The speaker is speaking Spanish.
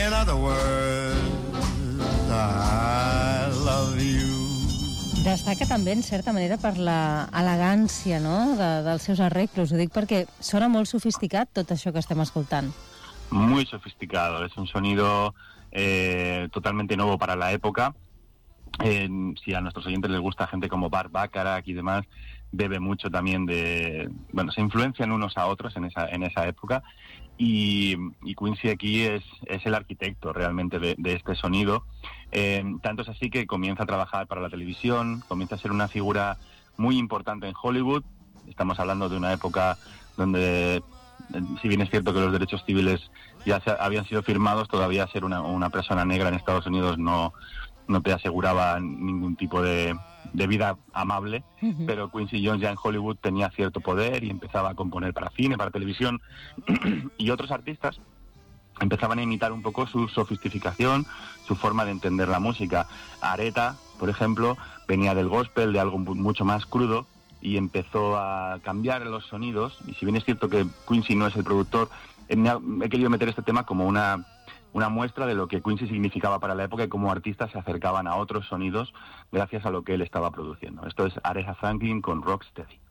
In other words, I love you. Destaca també, en certa manera, per la elegància, no?, dels seus arreglos. Ho dic perquè sona molt sofisticat tot això que estem escoltant. Muy sofisticado, es un sonido totalmente nuevo para la época. Si a nuestros oyentes les gusta gente como Burt Bacharach y demás, bebe mucho también se influencian unos a otros en esa época, y Quincy aquí es el arquitecto realmente de este sonido. Tanto es así que comienza a trabajar para la televisión, comienza a ser una figura muy importante en Hollywood. Estamos hablando de una época donde, si bien es cierto que los derechos civiles ya habían sido firmados, todavía ser una persona negra en Estados Unidos no te aseguraba ningún tipo de vida amable, pero Quincy Jones ya en Hollywood tenía cierto poder y empezaba a componer para cine, para televisión, y otros artistas empezaban a imitar un poco su sofisticación, su forma de entender la música. Aretha, por ejemplo, venía del gospel, de algo mucho más crudo, y empezó a cambiar los sonidos, y si bien es cierto que Quincy no es el productor, he querido meter este tema como una muestra de lo que Quincy significaba para la época y cómo artistas se acercaban a otros sonidos gracias a lo que él estaba produciendo. Esto es Aretha Franklin con Rocksteady.